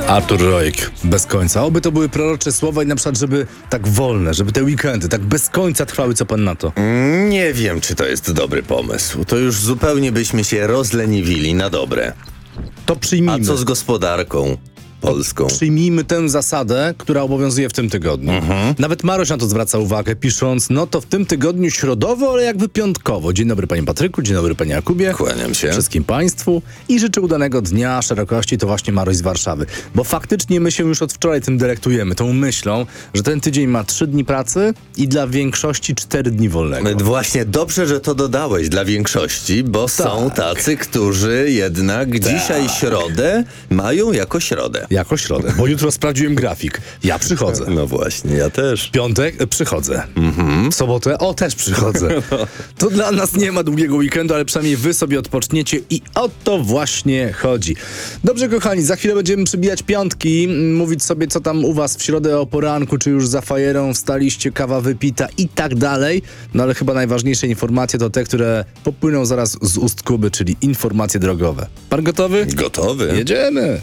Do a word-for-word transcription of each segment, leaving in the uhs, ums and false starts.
Artur Rojek, bez końca. Oby to były prorocze słowa i na przykład, żeby tak wolne, żeby te weekendy tak bez końca trwały, co pan na to? Nie wiem, czy to jest dobry pomysł. To już zupełnie byśmy się rozleniwili na dobre. To przyjmijmy. A co z gospodarką polską? Przyjmijmy tę zasadę, która obowiązuje w tym tygodniu. Mhm. Nawet Maroś na to zwraca uwagę, pisząc, no to w tym tygodniu środowo, ale jakby piątkowo. Dzień dobry panie Patryku, dzień dobry panie Jakubie. Kłaniam się. Wszystkim państwu i życzę udanego dnia szerokości, to właśnie Maroś z Warszawy. Bo faktycznie my się już od wczoraj tym delektujemy, tą myślą, że ten tydzień ma trzy dni pracy i dla większości cztery dni wolnego. Właśnie dobrze, że to dodałeś dla większości, bo są tacy, którzy jednak dzisiaj środę mają jako środę. Jako środę, bo jutro sprawdziłem grafik. Ja przychodzę. No właśnie, ja też. W piątek e, przychodzę. W sobotę o, też przychodzę. To dla nas nie ma długiego weekendu, ale przynajmniej wy sobie odpoczniecie i o to właśnie chodzi. Dobrze, kochani, za chwilę będziemy przybijać piątki, m, mówić sobie, co tam u was w środę o poranku, czy już za fajerą wstaliście, kawa wypita i tak dalej. No ale chyba najważniejsze informacje to te, które popłyną zaraz z ust Kuby, czyli informacje drogowe. Pan gotowy? Gotowy? Jedziemy!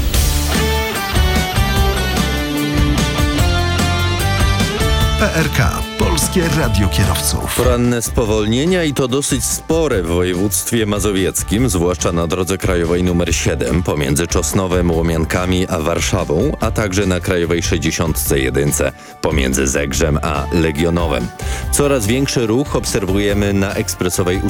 P R K. Polskie Radio Kierowców. Poranne spowolnienia i to dosyć spore w województwie mazowieckim, zwłaszcza na drodze krajowej numer siedem pomiędzy Czosnowem, Łomiankami a Warszawą, a także na krajowej sześćdziesiąt jeden pomiędzy Zegrzem a Legionowem. Coraz większy ruch obserwujemy na ekspresowej